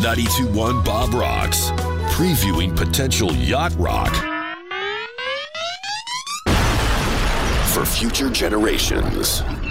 92.1 Bob Rocks, previewing potential yacht rock for future generations.